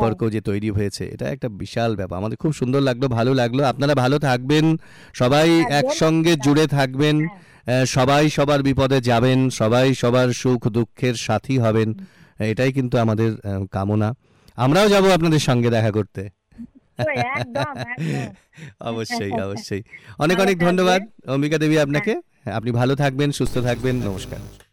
সম্পর্ক যে তৈরি হয়েছে, এটা একটা বিশাল ব্যাপার। আমাদের খুব সুন্দর লাগলো, ভালো লাগলো। আপনারা ভালো থাকবেন, সবাই একসঙ্গে জুড়ে থাকবেন, সবাই সবার বিপদে যাবেন, সবাই সবার সুখ দুঃখের সাথী হবেন, এটাই কিন্তু আমাদের কামনা। আমরাও যাব আপনাদের সঙ্গে দেখা করতে। একদম একদম। অবশ্যই অবশ্যই। অনেক ভালো অনেক ধন্যবাদ থাকবেন। অম্বিকা দেবী হ্যাঁ। আপনাকে। আপনি ভালো থাকবেন, সুস্থ থাকবেন, নমস্কার।